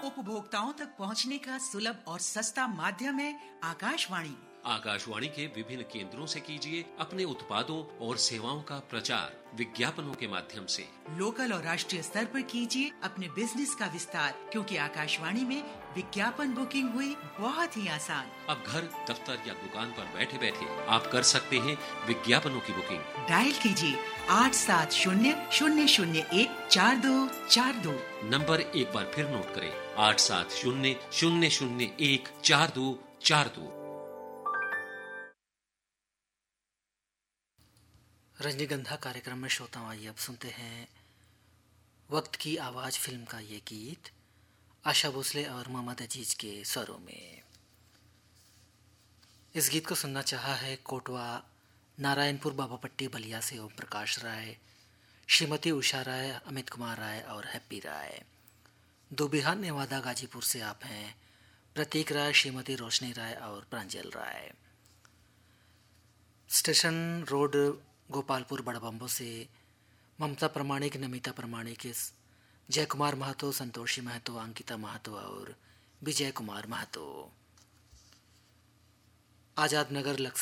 उपभोक्ताओं तक पहुंचने का सुलभ और सस्ता माध्यम है आकाशवाणी। आकाशवाणी के विभिन्न केंद्रों से कीजिए अपने उत्पादों और सेवाओं का प्रचार विज्ञापनों के माध्यम से। लोकल और राष्ट्रीय स्तर पर कीजिए अपने बिजनेस का विस्तार, क्योंकि आकाशवाणी में विज्ञापन बुकिंग हुई बहुत ही आसान। अब घर, दफ्तर या दुकान पर बैठे बैठे आप कर सकते हैं विज्ञापनों की बुकिंग। डायल कीजिए 8700014242। नंबर एक बार फिर नोट करें, 8700014242। रजनीगंधा कार्यक्रम में श्रोताओं, आइए अब सुनते हैं वक्त की आवाज़ फिल्म का ये गीत आशा भोसले और मोहम्मद अजीज के स्वरों में। इस गीत को सुनना चाहा है कोटवा नारायणपुर बाबापट्टी बलिया से ओम प्रकाश राय, श्रीमती उषा राय, अमित कुमार राय और हैप्पी राय। दुबिहान नेवादा गाजीपुर से आप हैं प्रतीक राय, श्रीमती रोशनी राय और प्रांजल राय। स्टेशन रोड गोपालपुर बड़बम्बो से ममता प्रमाणिक, नमिता प्रमाणिक, जय कुमार महतो, संतोषी महतो, अंकिता महतो और विजय कुमार महतो। आजाद नगर